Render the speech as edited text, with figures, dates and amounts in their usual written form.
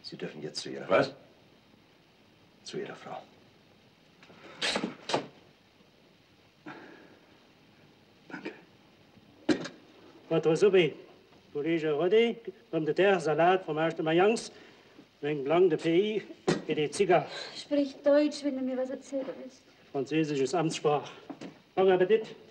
Sie dürfen jetzt zu Ihrer... Was? Zu Ihrer Frau. Danke. Votre souper. Poulet rôti, pommes de terre, Salat, fromage de Mayence, vin blanc de pays et des Zigarres. Sprich Deutsch, wenn du mir was erzählen willst. Französisches Amtssprach. Bon Appetit.